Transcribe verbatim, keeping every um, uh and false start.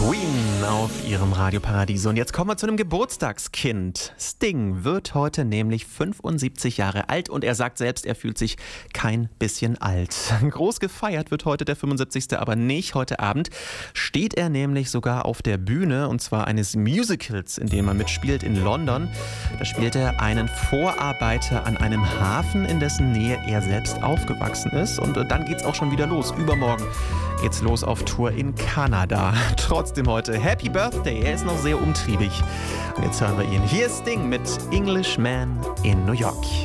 Queen auf ihrem Radioparadies. Und jetzt kommen wir zu einem Geburtstagskind. Sting wird heute nämlich fünfundsiebzig Jahre alt und er sagt selbst, er fühlt sich kein bisschen alt. Groß gefeiert wird heute der fünfundsiebzigste aber nicht. Heute Abend steht er nämlich sogar auf der Bühne, und zwar eines Musicals, in dem er mitspielt in London. Da spielt er einen Vorarbeiter an einem Hafen, in dessen Nähe er selbst aufgewachsen ist. Und dann geht's auch schon wieder los. Übermorgen geht's los auf Tour in Kanada. Trotzdem heute Happy Birthday. Er ist noch sehr umtriebig. Und jetzt hören wir ihn. Hier ist Sting mit Englishman in New York.